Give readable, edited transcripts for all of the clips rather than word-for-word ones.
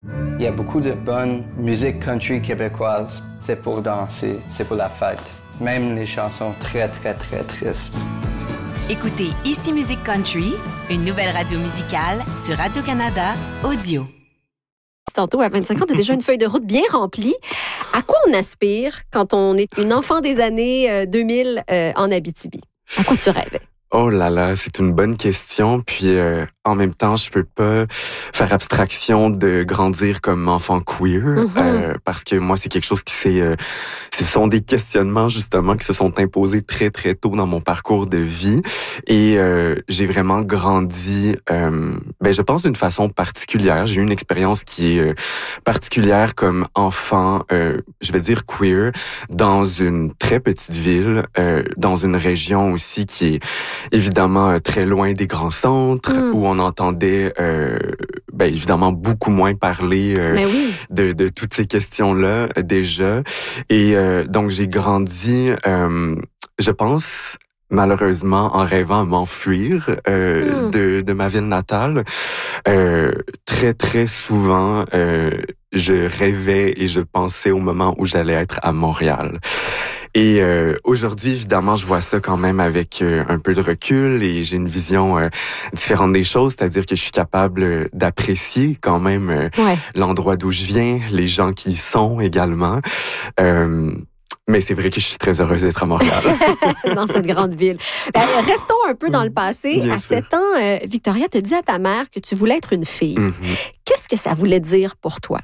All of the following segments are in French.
Il y a beaucoup de bonne musique country québécoise. C'est pour danser, c'est pour la fête. Même les chansons très, très, très tristes. Écoutez Ici Musique Country, une nouvelle radio musicale sur Radio-Canada Audio. Tantôt, à 25 ans, tu as déjà une feuille de route bien remplie. À quoi on aspire quand on est une enfant des années 2000 en Abitibi? À quoi tu rêves? Oh là là, c'est une bonne question. Puis en même temps, je peux pas faire abstraction de grandir comme enfant queer parce que moi, c'est quelque chose qui ce sont des questionnements justement qui se sont imposés très très tôt dans mon parcours de vie et j'ai vraiment grandi, je pense d'une façon particulière. J'ai eu une expérience qui est particulière comme enfant, je vais dire queer, dans une très petite ville, dans une région aussi qui est évidemment très loin des grands centres, où on entendait évidemment beaucoup moins parler de toutes ces questions-là déjà. Et donc j'ai grandi, je pense, malheureusement, en rêvant à m'enfuir de ma ville natale. Très, très souvent, je rêvais et je pensais au moment où j'allais être à Montréal. Et aujourd'hui, évidemment, je vois ça quand même avec un peu de recul et j'ai une vision différente des choses, c'est-à-dire que je suis capable d'apprécier quand même l'endroit d'où je viens, les gens qui y sont également. Mais c'est vrai que je suis très heureuse d'être à Montréal. Dans cette grande ville. Restons un peu dans le passé. Bien à sûr. 7 ans, Victoria te dit à ta mère que tu voulais être une fille. Qu'est-ce que ça voulait dire pour toi?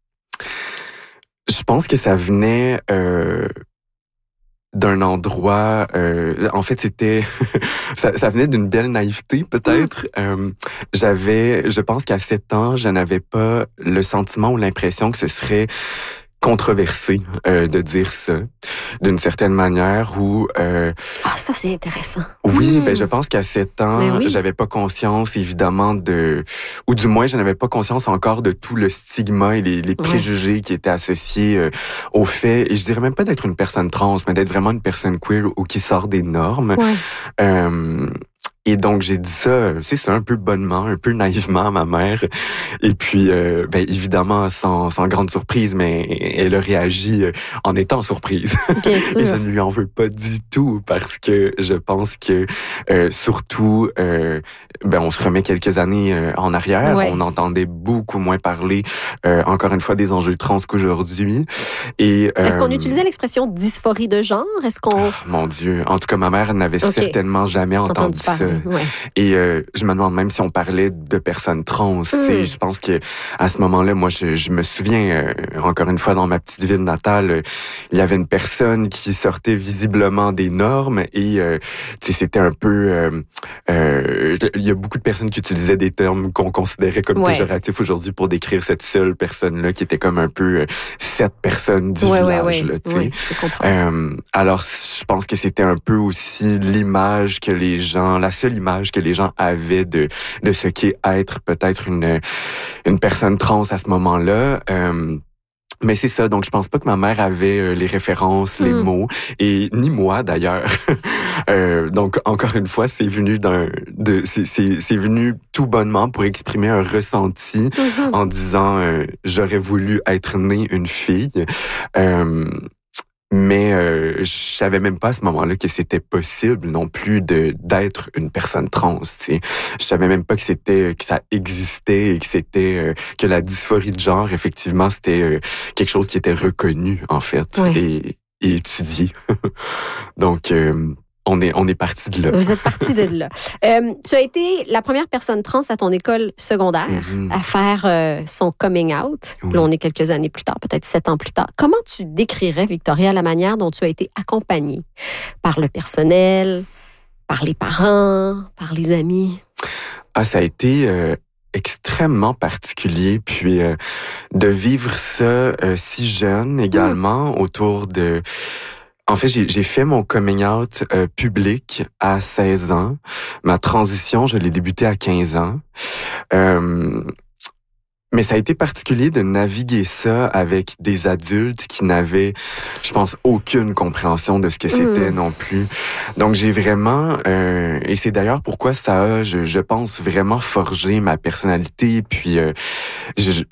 Je pense que ça venait d'un endroit... en fait, c'était... ça venait d'une belle naïveté, peut-être. Je pense qu'à 7 ans, je n'avais pas le sentiment ou l'impression que ce serait controversé de dire ça, d'une certaine manière, où... ça, c'est intéressant. Oui, je pense qu'à 7 ans, j'avais pas conscience, évidemment, ou du moins, je n'avais pas conscience encore de tout le stigma et les préjugés qui étaient associés au fait, et je dirais même pas d'être une personne trans, mais d'être vraiment une personne queer ou qui sort des normes. Et donc, j'ai dit ça, c'est un peu bonnement, un peu naïvement à ma mère. Et puis, évidemment, sans grande surprise, mais elle a réagi en étant surprise. Bien sûr. Et je ne lui en veux pas du tout parce que je pense que, surtout, on se remet quelques années en arrière. On entendait beaucoup moins parler, encore une fois, des enjeux trans qu'aujourd'hui. Et est-ce qu'on utilisait l'expression dysphorie de genre? Est-ce qu'on... mon Dieu. En tout cas, ma mère n'avait certainement jamais entendu ça. Et je me demande même si on parlait de personnes trans. Je pense que à ce moment-là, moi, je me souviens, encore une fois, dans ma petite ville natale, il y avait une personne qui sortait visiblement des normes et c'était un peu... il y a beaucoup de personnes qui utilisaient des termes qu'on considérait comme péjoratifs aujourd'hui pour décrire cette seule personne-là qui était comme un peu cette personne du village. Là, je comprends. Alors, je pense que c'était un peu aussi l'image que les gens... la seule image que les gens avaient de ce qu'est être peut-être une personne trans à ce moment-là. Mais c'est ça, donc je pense pas que ma mère avait les références, les mots, et ni moi d'ailleurs. Donc encore une fois, c'est venu c'est venu tout bonnement pour exprimer un ressenti en disant j'aurais voulu être née une fille. Mais je savais même pas à ce moment-là que c'était possible non plus d'être une personne trans. Tu sais, je savais même pas que ça existait et que c'était que la dysphorie de genre effectivement c'était quelque chose qui était reconnu en fait et étudié. Donc on est parti de là. Vous êtes parti de là. Tu as été la première personne trans à ton école secondaire à faire son coming out. Là, on est quelques années plus tard, peut-être 7 ans plus tard. Comment tu décrirais, Victoria, la manière dont tu as été accompagnée par le personnel, par les parents, par les amis? Ça a été extrêmement particulier, puis de vivre ça si jeune également autour de... En fait, j'ai fait mon coming out public à 16 ans. Ma transition, je l'ai débutée à 15 ans. Mais ça a été particulier de naviguer ça avec des adultes qui n'avaient, je pense, aucune compréhension de ce que c'était non plus. Donc, j'ai vraiment... et c'est d'ailleurs pourquoi ça a, je pense, vraiment forgé ma personnalité. Puis,